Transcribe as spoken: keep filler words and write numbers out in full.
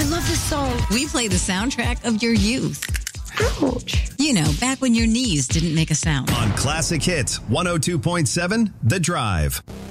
I love this song. We play the soundtrack of your youth. Ouch. You know, back when your knees didn't make a sound. On Classic Hits one oh two point seven, The Drive.